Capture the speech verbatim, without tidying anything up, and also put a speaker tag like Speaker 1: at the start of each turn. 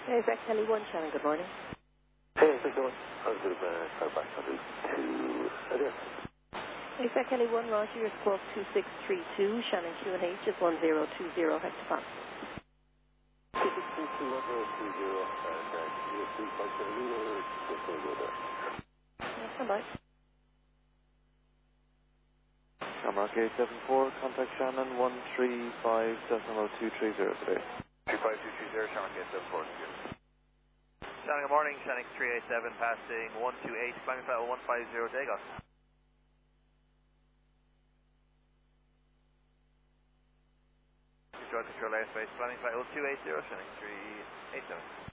Speaker 1: Hey, is that Kelly one, Shannon? Good morning.
Speaker 2: Hey, how's it going? I was going to uh, car back on route to Adir.
Speaker 1: Hey, is that Kelly one, Roger? Your squawk two six three two, Shannon Q and H is one zero two zero, hectopon.
Speaker 2: two six three two one zero two zero, and uh, you have three five seven or just going to go there?
Speaker 1: Yeah, stand by.
Speaker 3: Shamrock eight seven four, contact Shannon one three five decimal two three zero today.
Speaker 4: three five two three zero, Shamrock eight seven four. Shannon, good morning, Shannon three eight seven, passing one two eight, climbing flight one five zero, Dagos. Control control airspace, climbing flight two eight zero, Shannon three eight seven.